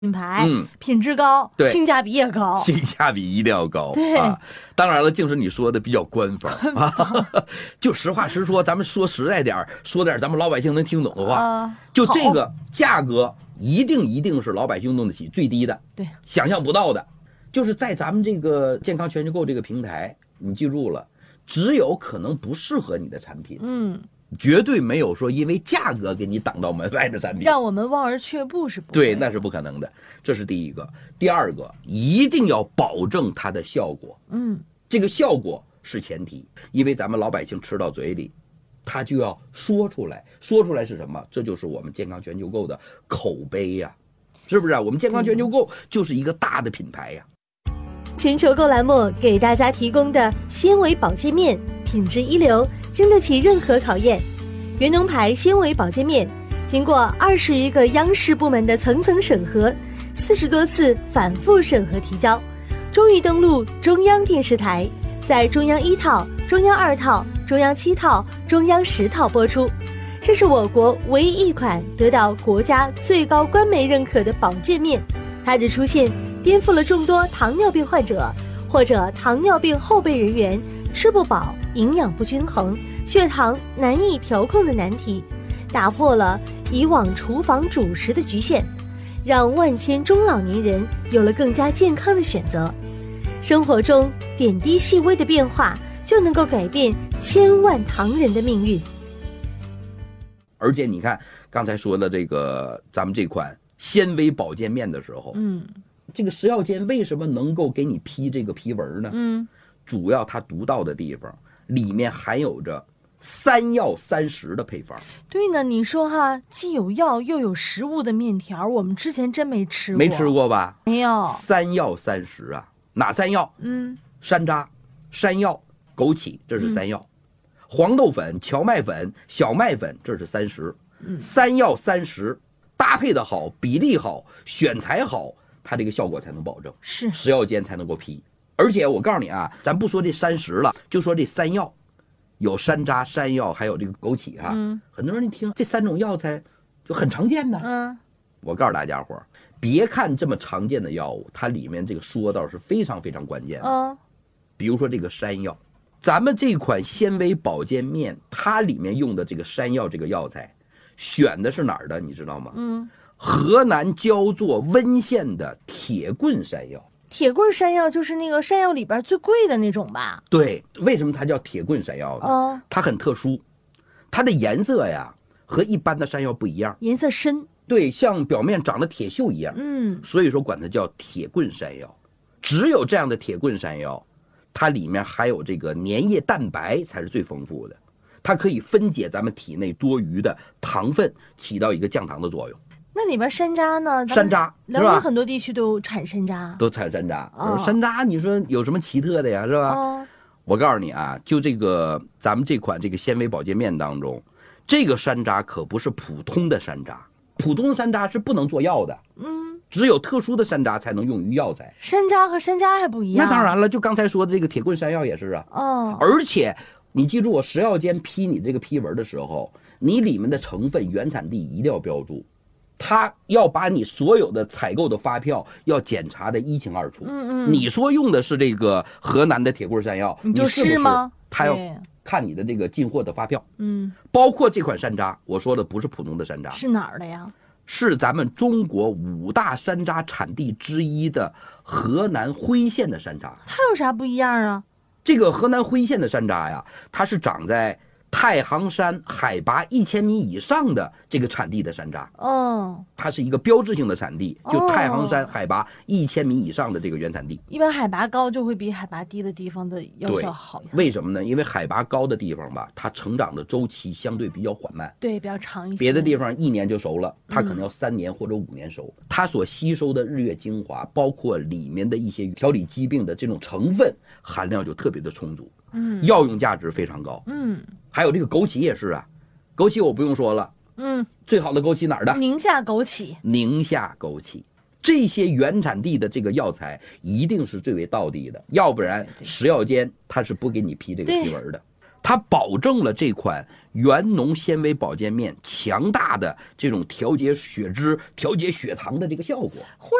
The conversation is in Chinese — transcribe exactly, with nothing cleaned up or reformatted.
品牌， 嗯， 品质高， 对， 性价比也高， 性价比一定要高。 对啊，当然了，就是你说的比较官方啊，就实话实说，咱们说实在点说点咱们老百姓能听懂的话， 啊、 就这个价格一定一定是老百姓弄得起最低的， 对， 想象不到的，就是在咱们这个健康全球购这个平台，你记住了，只有可能不适合你的产品， 嗯。 绝对没有说因为价格给你挡到门外的产品， 让我们望而却步是不对，那是不可能的。这是第一个。第二个，一定要保证它的效果。 嗯， 这个效果是前提，因为咱们老百姓吃到嘴里，他就要说出来。说出来是什么？这就是我们健康全球购的口碑呀、啊，是不是、啊？我们健康全球购就是一个大的品牌呀、啊。 全球购栏目给大家提供的纤维保健面，品质一流，经得起任何考验。原农牌纤维保健面，经过二十余个央视部门的层层审核，四十多次反复审核提交，终于登陆中央电视台，在中央一套、中央二套、中央七套、中央十套播出。这是我国唯一一款得到国家最高官媒认可的保健面，它的出现颠覆了众多糖尿病患者或者糖尿病后备人员吃不饱、营养不均衡、血糖难以调控的难题，打破了以往厨房主食的局限，让万千中老年人有了更加健康的选择。生活中点滴细微的变化，就能够改变千万唐人的命运。 而且你看刚才说的这个咱们这款纤维保健面的时候， 嗯， 这个食药监为什么能够给你批这个批文呢？ 嗯， 主要它独到的地方里面含有着三药三食的配方。 对呢，你说哈，既有药又有食物的面条，我们之前真没吃过， 没吃过吧？ 没有。 三药三食啊，哪三药？ 嗯， 山楂、山药、枸杞，这是三药。嗯、黄豆粉、荞麦粉、小麦粉，这是三食。嗯、三药三食搭配的好，比例好，选材好，它这个效果才能保证， 是食药监才能够批。而且我告诉你啊，咱不说这三食了，就说这三药。有山楂、山药，还有这个枸杞啊，嗯、很多人一听这三种药材就很常见的。 嗯， 我告诉大家伙儿，别看这么常见的药物，它里面这个说道是非常非常关键的。 嗯， 比如说这个山药，咱们这款纤维保健面，它里面用的这个山药这个药材，选的是哪儿的？你知道吗？ 嗯， 河南焦作温县的铁棍山药。 铁棍山药就是那个山药里边最贵的那种吧？ 对，为什么它叫铁棍山药呢？ 哦， 它很特殊，它的颜色呀和一般的山药不一样， 颜色深， 对，像表面长了铁锈一样。 嗯， 所以说管它叫铁棍山药。只有这样的铁棍山药，它里面含有这个粘液蛋白才是最丰富的，它可以分解咱们体内多余的糖分，起到一个降糖的作用。 那里边山楂呢？ 山楂辽宁很多地区都产山楂， 都产山楂。 哦、 山楂，你说有什么奇特的呀？是吧？ 哦、 我告诉你啊，就这个咱们这款这个纤维保健面当中，这个山楂可不是普通的山楂，普通的山楂是不能做药的。 嗯， 只有特殊的山楂才能用于药材。 山楂和山楂还不一样。 那当然了，就刚才说的这个铁棍山药也是啊。 哦。 而且你记住，我食药监批你这个批文的时候，你里面的成分原产地一定要标注。他要把你所有的采购的发票要检查的一清二楚。 嗯嗯。 你说用的是这个河南的铁棍山药， 你就是吗？ 他要看你的这个进货的发票。 嗯。 包括这款山楂，我说的不是普通的山楂， 是哪儿的呀？ 是咱们中国五大山楂产地之一的河南辉县的山楂。 它有啥不一样啊？ 这个河南辉县的山楂呀，它是长在太行山海拔一千米以上的这个产地的山楂。 哦， 它是一个标志性的产地，就太行山海拔一千米以上的这个原产地。 一般海拔高就会比海拔低的地方的药效好。 为什么呢？因为海拔高的地方吧，它成长的周期相对比较缓慢， 对，比较长一些。 别的地方一年就熟了，它可能要三年或者五年熟。嗯、它所吸收的日月精华，包括里面的一些调理疾病的这种成分含量就特别的充足。 嗯， 药用价值非常高。 嗯， 还有这个枸杞也是啊，枸杞我不用说了。 嗯， 最好的枸杞哪儿的？ 宁夏枸杞。 宁夏枸杞，这些原产地的这个药材一定是最为道地的，要不然食药监它是不给你批这个批文的。 它保证了这款元农纤维保健面强大的这种调节血脂、调节血糖的这个效果。